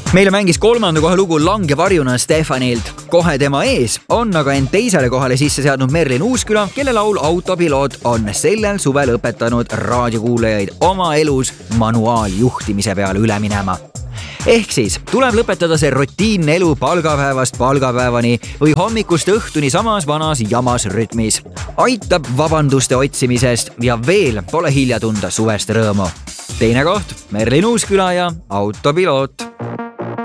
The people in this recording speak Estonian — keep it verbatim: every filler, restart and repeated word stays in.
Meile mängis kolmanda koha lugu Lange varjuna Stefanilt. Kohe tema ees on aga end teisele kohale sisse seadnud Merlin Uusküla, kelle laul Autopiloot on sellel suvel õpetanud raadiokuulajaid oma elus manuaaljuhtimise peale üle minema. Ehk siis tuleb lõpetada see rutiinne elu palgapäevast palgapäevani või hommikust õhtuni samas vanas jamas rütmis. Aitab vabanduste otsimisest ja veel pole hilja tunda suvest rõõmu. Teine koht, Merlin Uusküla ja Autopiloot.